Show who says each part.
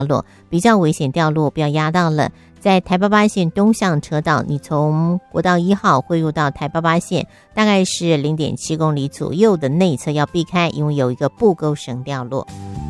Speaker 1: 落，比较危险掉落，不要压到了。在台88线东向车道，你从国道1号汇入到台88线，大概是0.7公里左右的内侧要避开，因为有一个布沟绳掉落。